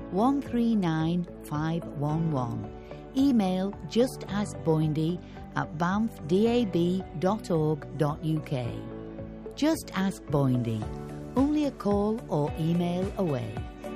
139511. Email justaskboindy@banffdab.org.uk. Just Ask Boindy. Only a call or email away.